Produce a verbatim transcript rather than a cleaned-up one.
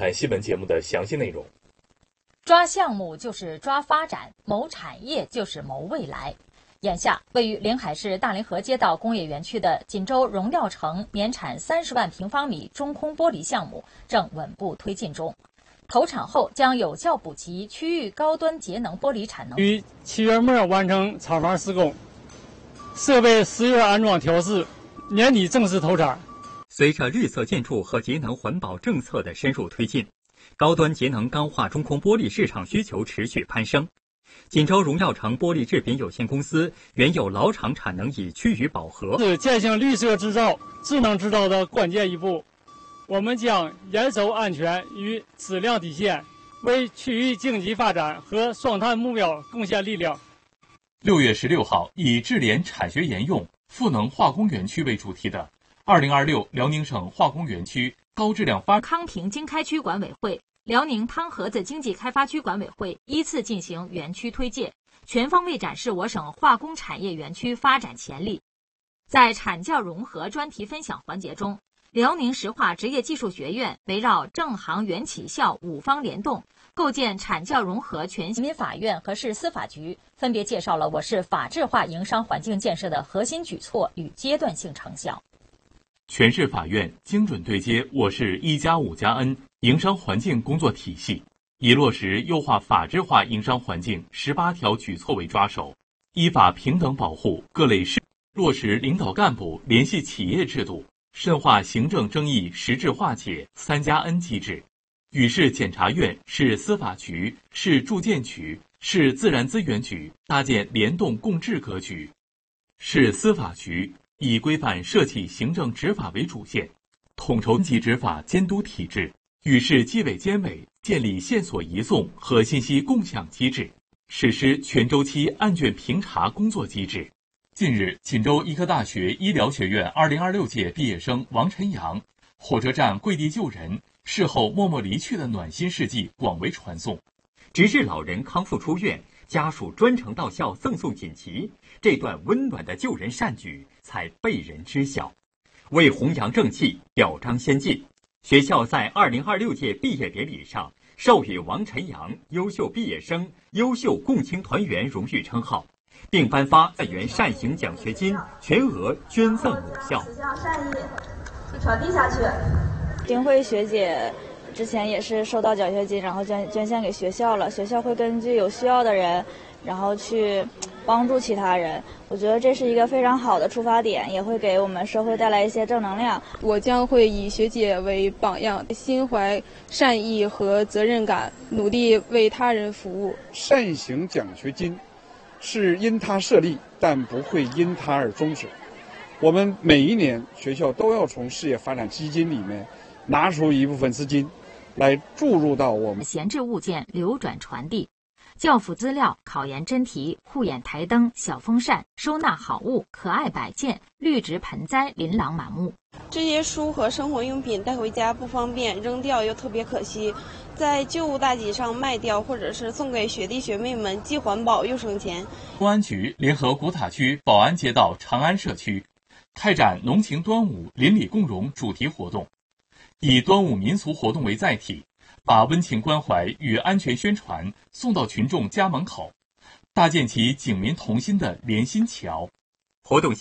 看新闻节目的详细内容。 抓项目就是抓发展，谋产业就是谋未来。眼下，位于临海市大凌河街道工业园区的锦州荣耀城年产三十万平方米中空玻璃项目正稳步推进中。投产后将有效补齐区域高端节能玻璃产能。 于七月末完成厂房施工，设备十月安装调试，年底正式投产。 随着绿色建筑和节能环保政策的深入推进，高端节能钢化中空玻璃市场需求持续攀升。锦州荣耀城玻璃制品有限公司原有老厂产能已趋于饱和， 是践行绿色制造、智能制造的关键一步。我们将严守安全与质量底线，为区域经济发展和双碳目标贡献力量。 六月十六号，以智联产学研用赋能化工园区为主题的二零二六辽宁省化工园区高质量发康平经开区管委会、辽宁汤河子经济开发区管委会依次进行园区推介，全方位展示我省化工产业园区发展潜力。在产教融合专题分享环节中，辽宁石化职业技术学院围绕正行原企校五方联动，构建产教融合全人民法院和市司法局分别介绍了我市法治化营商环境建设的核心举措与阶段性成效。 全市法院精准对接我市一加五加 N 营商环境工作体系，以落实优化法治化营商环境十八条举措为抓手，依法平等保护各类事，落实领导干部联系企业制度，深化行政争议实质化解三加 N 机制，与市检察院、市司法局、市住建局、市自然资源局搭建联动共治格局。市司法局以规范涉企行政执法为主线，统筹级执法监督体制，与市纪委监委建立线索移送和信息共享机制，实施全周期案卷评查工作机制。近日，锦州医科大学医疗学院二零二六届毕业生王晨阳火车站跪地救人，事后默默离去的暖心事迹广为传颂。 直至老人康复出院，家属专程到校赠送锦旗，这段温暖的救人善举才被人知晓。为弘扬正气、表彰先进，学校在二零二六届毕业典礼上授予王晨阳优秀毕业生、优秀共青团员荣誉称号，并颁发在员善行奖学金，全额捐赠母校。 此项善意传递下去。 丁慧学姐之前也是收到奖学金，然后捐捐献给学校了。学校会根据有需要的人，然后去帮助其他人。我觉得这是一个非常好的出发点，也会给我们社会带来一些正能量。 我将会以学姐为榜样，心怀善意和责任感，努力为他人服务。 善行奖学金是因他设立，但不会因他而终止。我们每一年学校都要从事业发展基金里面拿出一部分资金来注入到我们闲置物件流转传递，教辅资料、考研真题、护眼台灯、小风扇、收纳好物、可爱摆件、绿植盆栽琳琅满目。 这些书和生活用品带回家不方便，扔掉又特别可惜，在旧物大集上卖掉，或者是送给学弟学妹们，既环保又省钱。 公安局联合古塔区宝安街道长安社区开展浓情端午邻里共融主题活动，以端午民俗活动为载体，把温情关怀与安全宣传送到群众家门口，搭建起警民同心的连心桥。 活动